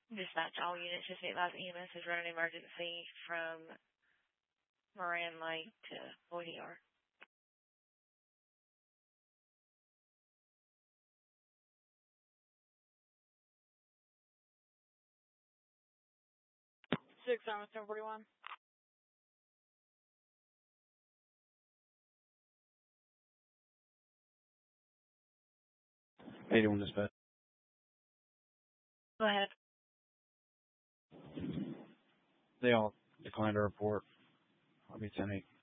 Dispatch all units. Just advise EMS is running an emergency from Moran Lake to Boyd Yard. 1041. 81 dispatch. Go ahead. They all declined to report. I'll be 10-8.